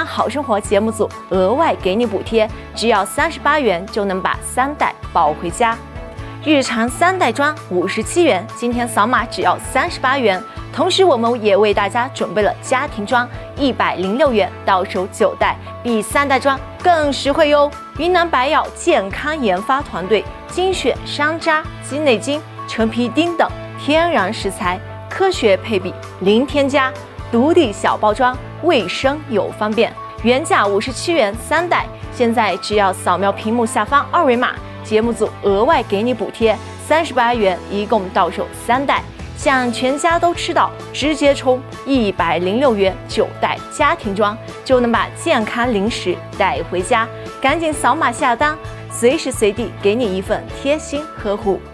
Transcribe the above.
康好生活节目组额外给你补贴，只要38元就能把3袋抱回家。日常3袋装57元，今天扫码只要38元。同时，我们也为大家准备了家庭装106元，到手9袋，比3袋装更实惠哟。云南白药健康研发团队精选山楂、鸡内金、陈皮丁等天然食材，科学配比，零添加，独立小包装，卫生又方便。原价57元3袋，现在只要扫描屏幕下方2维码，节目组额外给你补贴38元，一共到手3袋。想全家都吃到，直接冲106元9袋家庭装，就能把健康零食带回家。赶紧扫码下单，随时随地给你一份贴心呵护。